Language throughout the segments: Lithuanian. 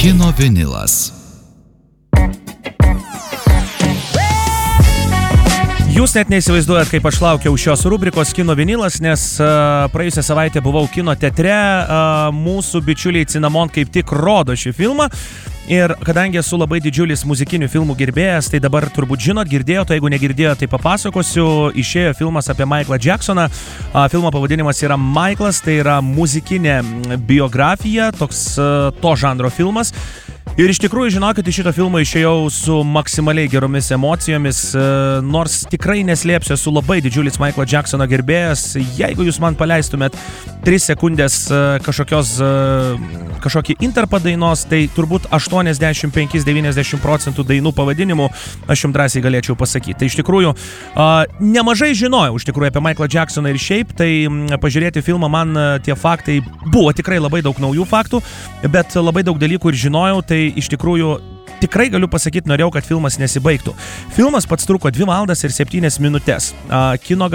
Kino vinilas. Jūs net neįsivaizduojat, kaip aš laukiau šios rubrikos Kino vinilas, nes praėjusią savaitę buvau kino teatre, mūsų bičiuliai Cinnamon kaip tik rodo šį filmą. Ir kadangi esu labai didžiulis muzikinių filmų gerbėjas, tai dabar turbūt žinot, girdėjote, jeigu negirdėjote, tai papasakosiu. Išėjo filmas apie Michaelą Jacksoną. Filmo pavadinimas yra Michaelas, tai yra muzikinė biografija, toks to žanro filmas. Ir iš tikrųjų, žinokit, iš šito filmo išėjau su maksimaliai geromis emocijomis, nors tikrai neslėpsiu, esu labai didžiulis Michaelo Jacksono gerbėjas. Jeigu jūs man paleistumėt 3 sekundės kažkokį interpą dainos, tai turbūt 85-90% dainų pavadinimų aš jums drąsiai galėčiau pasakyti. Tai iš tikrųjų, nemažai žinojau iš tikrųjų apie Michaelą Jacksoną ir šiaip, tai pažiūrėti filmą man tie faktai buvo tikrai labai daug naujų faktų, bet labai daug dalykų ir žinojau, tai iš tikrųjų tikrai galiu pasakyti, norėjau, kad filmas nesibaigtų. Filmas pats truko 2 valandas ir 7 minutės. Kino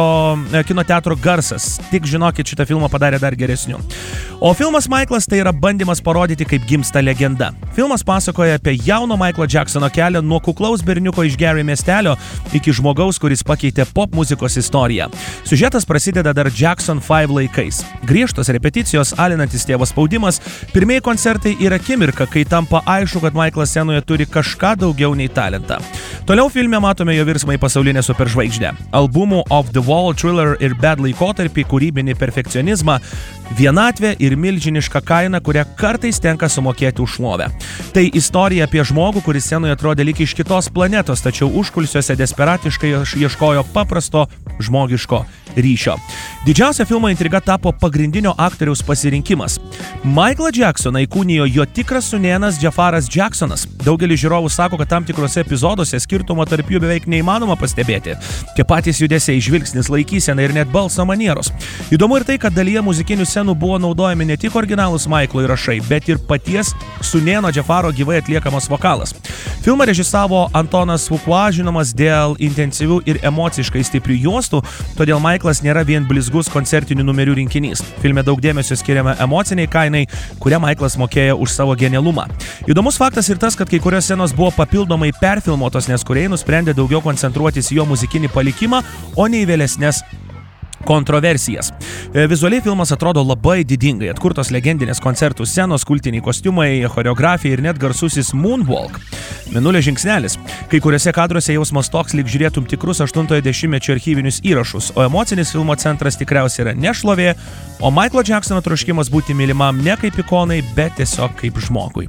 teatro garsas. Tik žinokit, šitą filmą padarė dar geresniu. O filmas Michaelas tai yra bandymas parodyti, kaip gimsta legenda. Filmas pasakoja apie jauno Michaelo Jacksono kelią nuo kuklaus berniuko iš Gary miestelio iki žmogaus, kuris pakeitė pop muzikos istoriją. Siužetas prasideda dar Jackson 5 laikais. Griežtos repeticijos, alinantis tėvo spaudimas, pirmieji koncertai ir akimirka, kai tampa aišku, kad Michaelas scenoje turi kažką daugiau nei talentą. Toliau filme matome jo virsmą į pasaulinę superžvaigždę. Albumų Off the Wall, Thriller ir Bad laikotarpį, kūrybinį perfekcionizmą, vienatvę ir milžinišką kainą, kurią kartais tenka sumokėti už šlovę. Tai istorija apie žmogų, kuris scenoje atrodė lyg iš kitos planetos, tačiau užkulisiuose desperatiškai ieškojo paprasto žmogiško ryšio. Didžiausia filmo intriga tapo pagrindinio aktoriaus pasirinkimas. Michaelą Jacksoną įkūnijo jo tikras sūnėnas Jafaras Jacksonas. Daugelis žiūrovų sako, kad tam tikrose epizoduose skirtumo tarp jų beveik neįmanoma pastebėti. Tie patys judesiai, žvilgsnis, laikysena ir net balso manieros. Įdomu ir tai, kad dalyje muzikinių scenų buvo naudojami ne tik originalūs Michaelo įrašai, bet ir paties sūnėno Jafaro gyvai atliekamas vokalas. Filmą režisavo Antonas Fuqua, žinomas dėl intensyvių ir emociškai stiprių juostų, todėl Michaelas nėra vien blizgus koncertinių numerių rinkinys. Filme daug dėmesio skiriama emociniai kainai, kurią Michaelas mokėjo už savo genialumą. Įdomus faktas ir tas, kad kai kurios scenos buvo papildomai perfilmuotos, nes kūrėjai nusprendė daugiau koncentruotis į jo muzikinį palikimą, o ne į vėlesnes kontroversijas. Vizualiai filmas atrodo labai didingai. Atkurtos legendinės koncertų scenos, kultiniai kostiumai, choreografija ir net garsusis Moonwalk. Mėnulio žingsnelis. Kai kuriuose kadruose jausmas toks, lyg žiūrėtum tikrus 80-mečio archyvinius įrašus, o emocinis filmo centras tikriausiai yra ne šlovė, o Michaelo Jacksono troškimas būti mylimam ne kaip ikonai, bet tiesiog kaip žmogui.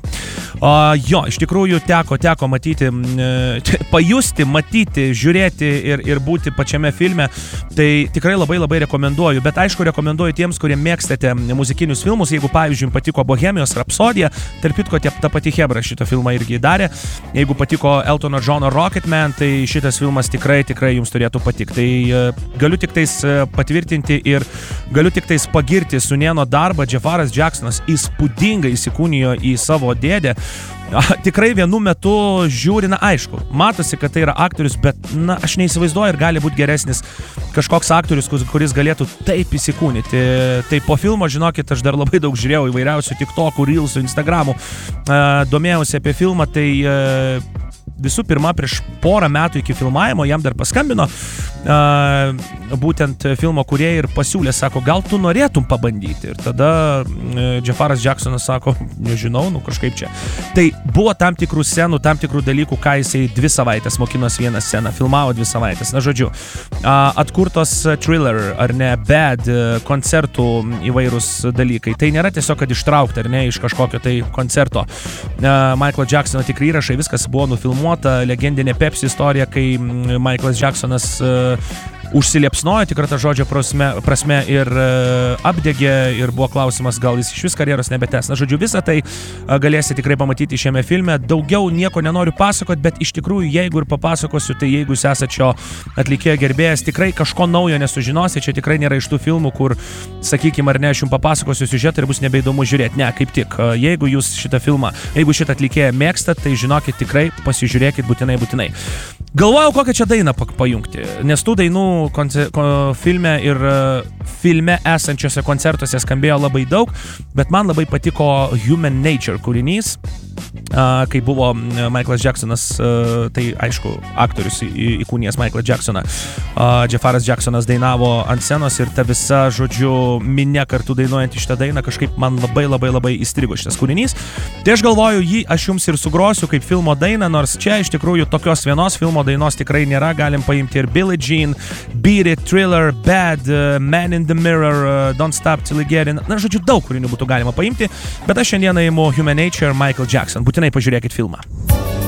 Jo, iš tikrųjų teko matyti, pajusti, matyti, žiūrėti ir būti pačiame filme. Tai tikrai labai rekomenduoju, bet aišku rekomenduoju tiems, kurie mėgstate muzikinius filmus. Jeigu pavyzdžiui patiko Bohemijos rapsodija, tarp kitko ta pati Hebra šitą filmą irgi darė. Jeigu patiko Eltono Johno Rocketman, tai šitas filmas tikrai jums turėtų patikti. Tai galiu tik tais patvirtinti ir galiu tik tais pagirti sūnėno darbą. Jafaras Jacksonas įspūdingai įsikūnijo į savo dėdę. Tikrai vienu metu žiūri, aišku, matosi, kad tai yra aktorius, bet, aš neįsivaizduoju, ir gali būti geresnis kažkoks aktorius, kuris galėtų taip įsikūnyti. Tai po filmo, žinokit, aš dar labai daug žiūrėjau įvairiausių TikTokų, Reelsų, Instagramų, domėjausi apie filmą, tai visų pirma, prieš porą metų iki filmavimo jam dar paskambino būtent filmo kūrėjai ir pasiūlė, sako, gal tu norėtum pabandyti. Ir tada Jafaras Jacksonas sako, nežinau, kažkaip čia. Tai buvo tam tikrų scenų, tam tikrų dalykų, ką jisai 2 savaitės mokinos vieną sceną, filmavo 2 savaitės. Žodžiu, atkurtos Thriller ar ne, Bad koncertų įvairūs dalykai. Tai nėra tiesiog, kad ištraukti ar ne iš kažkokio tai koncerto. Michaelo Jacksono tikri įrašai, viskas buvo nufilmuota, legendinė Pepsi istorija, kai Michaelas Jacksonas užsiliepsnojo, tikrą tą žodžio prasme ir apdegė ir buvo klausimas, gal jis iš vis karjeros nebetęs. Žodžiu, visą tai galėsite tikrai pamatyti šiame filme. Daugiau nieko nenoriu pasakoti, bet iš tikrųjų, jeigu ir papasakosiu, tai jeigu jūs esate šio atlikėjo gerbėjas, tikrai kažko naujo nesužinosite. Čia tikrai nėra iš tų filmų, kur, sakykime, ar ne, aš jums papasakosiu siužetą ir bus nebeįdomu žiūrėti. Ne, kaip tik. Jeigu jūs šitą filmą, jeigu šitą atlikėją mėgstat, tai žinokit, tikrai pasižiūrėkit būtinai. Galvojau, kokią čia dainą pajungti, nes tų dainų filme ir filme esančiose koncertuose skambėjo labai daug, bet man labai patiko Human Nature kūrinys, kai buvo Michaelas Jacksonas, tai aišku, aktorius įkūnijęs Michaelą Jacksoną. Jeffaras Jacksonas dainavo ant scenos ir ta visa, žodžiu, minia kartu dainuojant šitą dainą kažkaip man labai įstrigo šitas kūrinys. Tai aš galvoju, jį aš jums ir sugrosiu kaip filmo dainą, nors čia iš tikrųjų tokios vienos filmo dainos tikrai nėra. Galim paimti ir Billie Jean, Beat It, Thriller, Bad, Man in the Mirror, Don't Stop Till You Get In. Na, žodžiu, daug kūrinių būtų galima paimti, bet aš šiandieną imu Human Nature, Michael Jackson. Būtinai pažiūrėkit filmą.